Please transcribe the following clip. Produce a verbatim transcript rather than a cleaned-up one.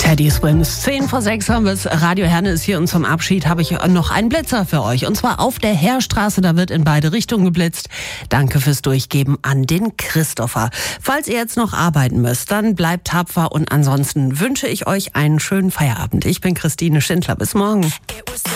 Teddy Swims. zehn vor sechs haben wir es. Radio Herne ist hier und zum Abschied habe ich noch einen Blitzer für euch. Und zwar auf der Heerstraße, da wird in beide Richtungen geblitzt. Danke fürs Durchgeben an den Christopher. Falls ihr jetzt noch arbeiten müsst, dann bleibt tapfer und ansonsten wünsche ich euch einen schönen Feierabend. Ich bin Christine Schindler. Bis morgen.